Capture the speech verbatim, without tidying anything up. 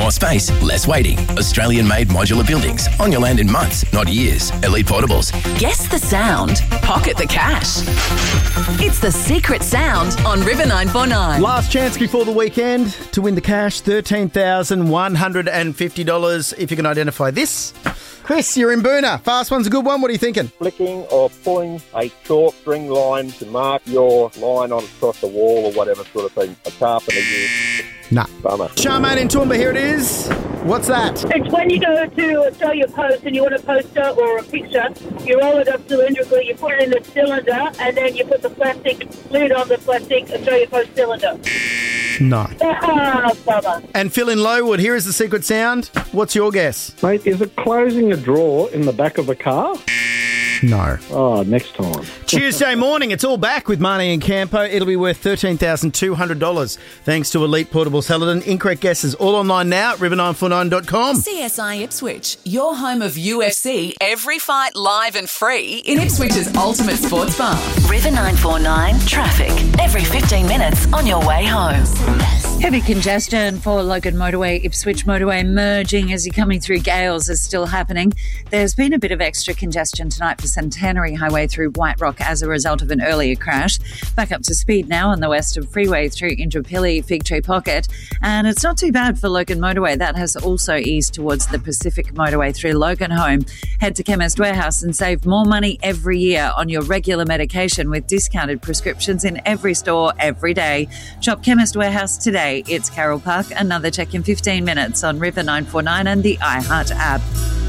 More space, less waiting. Australian-made modular buildings on your land in months, not years. Elite Portables. Guess the sound. Pocket the cash. It's the secret sound on River nine four nine. Last chance before the weekend to win the cash, thirteen thousand one hundred fifty dollars if you can identify this. Chris, you're in Boona. Fast one's a good one. What are you thinking? Flicking or pulling a chalk string line to mark your line on across the wall or whatever sort of thing. A carpenter uses. Nah. Bummer. Charmaine in Toowoomba, here it is. What's that? It's when you go to Australia Post and you want a poster or a picture, you roll it up cylindrically, you put it in the cylinder, and then you put the plastic lid on the plastic Australia Post cylinder. No. Ah, bummer. And Phil in Lowood, here is the secret sound. What's your guess? Mate, is it closing a drawer in the back of a car? No. Oh, next time. Tuesday morning, it's all back with Marnie and Campo. It'll be worth thirteen thousand two hundred dollars thanks to Elite Portables Helidon. Incorrect guesses all online now at river nine four nine dot com. C S I Ipswich, your home of U F C, every fight live and free in Ipswich's ultimate sports bar. River nine four nine traffic, every fifteen minutes on your way home. Heavy congestion for Logan Motorway, Ipswich Motorway merging as you're coming through Gales is still happening. There's been a bit of extra congestion tonight for Centenary Highway through White Rock as a result of an earlier crash. Back up to speed now on the Western Freeway through Indooroopilly, Fig Tree Pocket. And it's not too bad for Logan Motorway. That has also eased towards the Pacific Motorway through Logan Home. Head to Chemist Warehouse and save more money every year on your regular medication with discounted prescriptions in every store every day. Shop Chemist Warehouse today. It's Carroll Park. Another check in fifteen minutes on River nine four nine and the iHeart app.